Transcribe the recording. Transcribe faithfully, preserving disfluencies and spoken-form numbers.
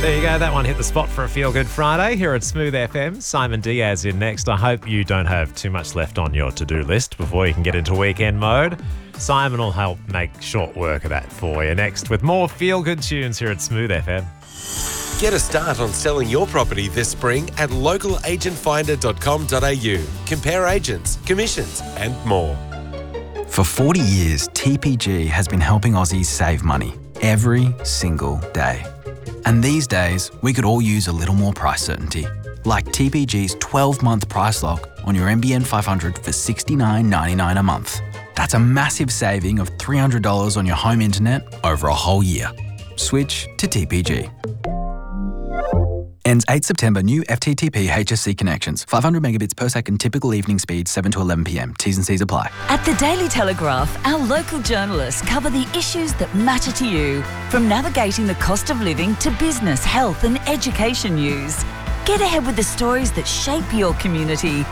There you go. That one hit the spot for a Feel Good Friday here at Smooth F M. Simon Diaz in next. I hope you don't have too much left on your to-do list before you can get into weekend mode. Simon will help make short work of that for you next with more Feel Good tunes here at Smooth F M. Get a start on selling your property this spring at local agent finder dot com dot a u. Compare agents, commissions and more. For forty years, T P G has been helping Aussies save money every single day. And these days, we could all use a little more price certainty. Like T P G's twelve-month price lock on your N B N five hundred for sixty-nine ninety-nine a month. That's a massive saving of three hundred dollars on your home internet over a whole year. Switch to T P G. Ends eighth September. New F T T P H S C connections. five hundred megabits per second typical evening speed, seven to eleven p m. T's and C's apply. At the Daily Telegraph, our local journalists cover the issues that matter to you, from navigating the cost of living to business, health and education news. Get ahead with the stories that shape your community